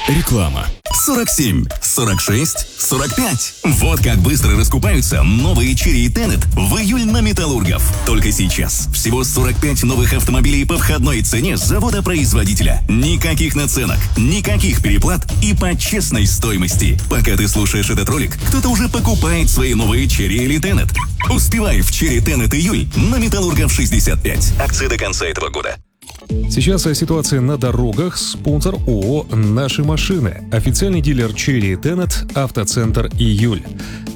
Реклама. 47, 46, 45. Вот как быстро раскупаются новые Chery и Tenet в июль на Металлургов. Только сейчас. Всего 45 новых автомобилей по входной цене завода-производителя. Никаких наценок, никаких переплат и по честной стоимости. Пока ты слушаешь этот ролик, кто-то уже покупает свои новые Chery или Tenet. Успевай в Chery Tenet июль на Металлургов 65. Акция до конца этого года. Сейчас о ситуации на дорогах. Спонсор ООО «Наши машины». Официальный дилер Chery и Tenet, автоцентр «Июль».